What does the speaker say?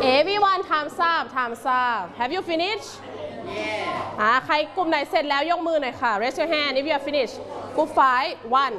Everyone time's up time's up Have you finished Yeah ใครกลุ่มไหนเสร็จแล้วยกมือหน่อยค่ะ Raise your hand if you are finished Group 5 1